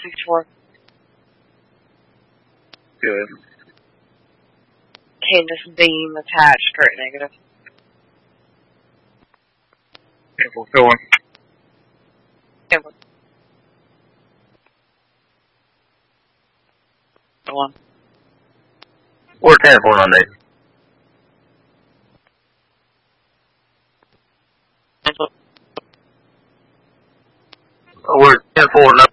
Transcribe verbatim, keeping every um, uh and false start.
sixty-four. Good. Candace beam attached, correct negative. Careful, going. Careful. Go on. We're ten four on Nathan. We're ten four, no.